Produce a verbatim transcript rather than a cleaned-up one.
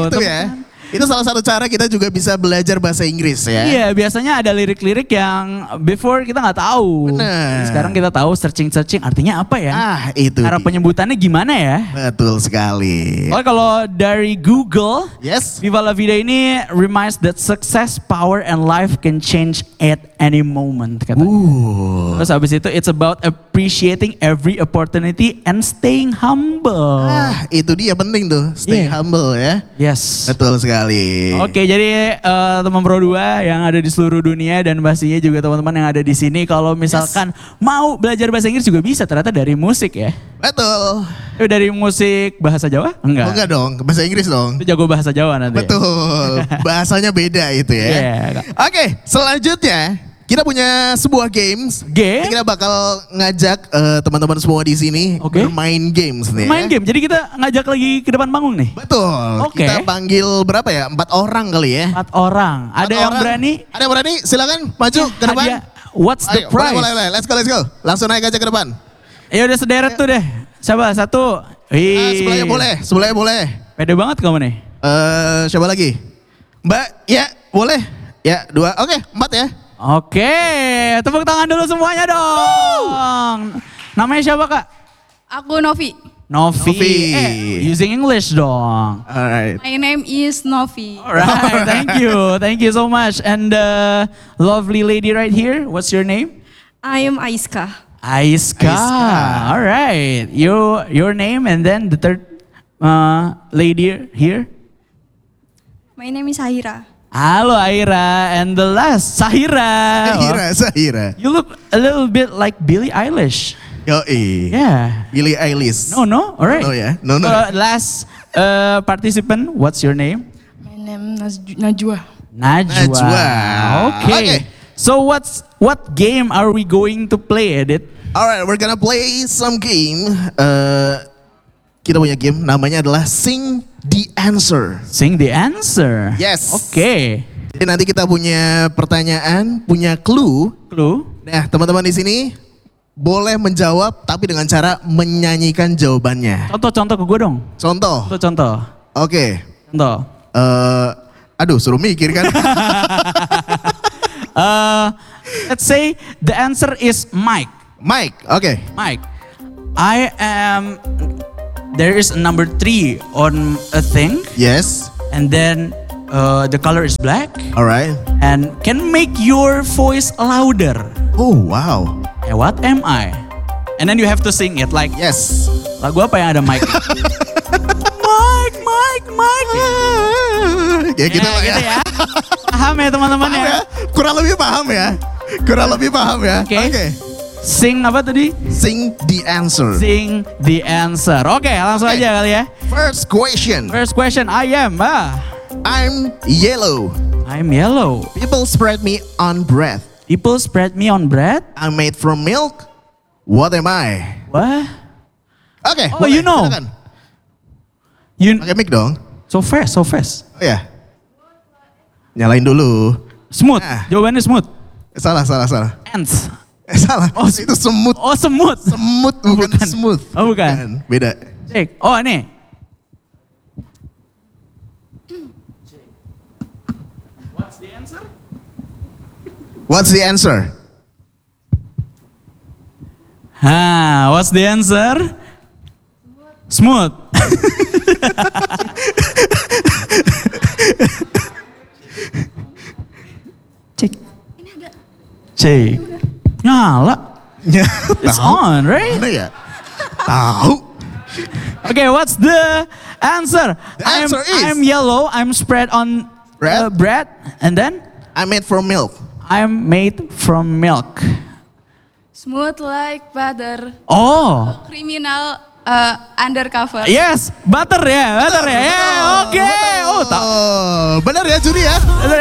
Itu ya. Itu salah satu cara kita juga bisa belajar bahasa Inggris ya. Iya, biasanya ada lirik-lirik yang before kita nggak tahu. Benar. Sekarang kita tahu searching-searching artinya apa ya. Ah, itu. Cara penyebutannya gimana ya? Betul sekali. Oh, kalau dari Google, Yes. Viva La Vida ini reminds that success, power, and life can change at any moment. Katanya. Uh. Terus habis itu, it's about appreciating every opportunity and staying humble. Ah, itu dia penting tuh. Stay Yeah. humble ya. Yes. Betul sekali. Oke, jadi uh, teman Pro dua yang ada di seluruh dunia dan pastinya juga teman-teman yang ada di sini, kalau misalkan yes. mau belajar bahasa Inggris juga bisa ternyata dari musik ya. Betul. Eh, dari musik bahasa Jawa? Enggak. Oh, enggak dong, bahasa Inggris dong. Itu jago bahasa Jawa nanti. Betul. Bahasanya beda itu ya. Yeah. Oke, selanjutnya kita punya sebuah games. Game? Kita bakal ngajak uh, teman-teman semua di sini okay. bermain games nih. Main ya. game. Jadi kita ngajak lagi ke depan panggung nih. Betul. Oke. Kita panggil berapa ya? Empat orang kali ya. Empat orang. Empat ada yang orang. berani? Ada yang berani? Silakan maju ke depan. Hadiah. What's the Ayo, prize? Boleh, boleh, let's go, let's go. Langsung naik aja ke depan. Ya udah sederet tuh deh. Siapa? Satu. Wih. Ah, sebelahnya boleh, sebelahnya boleh. Pede banget kamu nih. Eh, uh, siapa lagi? Mbak, ya boleh. Ya dua. Oke, empat ya. Oke, tepuk tangan dulu semuanya dong. Namanya siapa kak? Aku Novi. Novi. Novi. Eh, using English dong. Alright. My name is Novi. Alright, thank you, thank you so much. And the lovely lady right here, what's your name? I am Aiska. Aiska. Aiska. Alright, your your name and then the third uh, lady here. My name is Ahira. Halo Aira, and the last Sahira. Sahira, Sahira. You look a little bit like Billie Eilish. Yoi. Yeah. Billie Eilish. No, no, alright. No ya, no no. Uh, last uh, participant, what's your name? My name is Najwa. Najwa. Najwa. Okay. Okay. So what's what game are we going to play, Edit? Alright, we're gonna play some game. Uh, kita punya game namanya adalah Sing the Answer. Sing the answer. Yes. Oke. Okay. Jadi nanti kita punya pertanyaan, punya clue. Clue. Nah, teman-teman di sini boleh menjawab tapi dengan cara menyanyikan jawabannya. Contoh-contoh ke gue dong. Contoh. Contoh-contoh. Oke. Contoh. Uh, aduh, suruh mikir kan. uh, let's say the answer is Mike. Mike, oke. Mike, I am. There is a number three on a thing, Yes. and then uh, the color is black, Alright. and can make your voice louder. Oh, wow. Eh, what am I? And then you have to sing it like Yes. lagu apa yang ada Mike? Mike, Mike, Mike. Ya gitu lah ya. gitu ya. Paham ya teman-teman Paham ya? ya? Kurang lebih paham ya. Kurang lebih paham ya. Oke. Oke. Sing apa tadi? Sing the answer. Sing the answer. Oke, langsung Oke. aja kali ya. First question. First question, I am. Ah, I'm yellow. I'm yellow. People spread me on bread. People spread me on bread. I'm made from milk. What am I? What? Oke. Oh, you know. Silakan. You Pakai mic dong. so fast, so fast. Oh ya. Nyalain dulu. Smooth. Ah. Jawabannya smooth. Eh, salah, salah, salah. Ants. Eh, salah. Oh, itu semut. Oh, semut. Semut bukan, Bukan. smooth. Oh, bukan. Beda. Cek. Oh, ini. What's the answer? What's the answer? Ha, what's the answer? Smooth. Cek. Cek. Nyala. It's Tahu. on, right? Mana ya? Tahu. Okay, what's the answer? The answer I'm, is- I'm yellow. I'm spread on Bread? uh, bread, and then I'm made from milk. I'm made from milk. Smooth like butter. Oh, Criminal uh, undercover. yes, butter ya, butter ya. Yeah, oke. Oh, tak. Oh, benar ya Juri ya?